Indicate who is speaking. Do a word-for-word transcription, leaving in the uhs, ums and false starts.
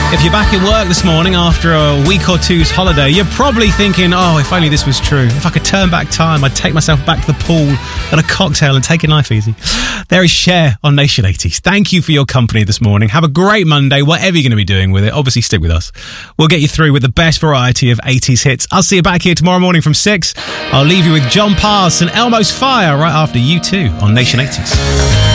Speaker 1: If you're back at work this morning after a week or two's holiday, you're probably thinking, oh, if only this was true. If I could turn back time, I'd take myself back to the pool and a cocktail and take it life easy. There is Cher on Nation eighties. Thank you for your company this morning. Have a great Monday, whatever you're going to be doing with it. Obviously, stick with us. We'll get you through with the best variety of eighties hits. I'll see you back here tomorrow morning from six. I'll leave you with John Pass and Elmo's Fire right after U two on Nation eighties.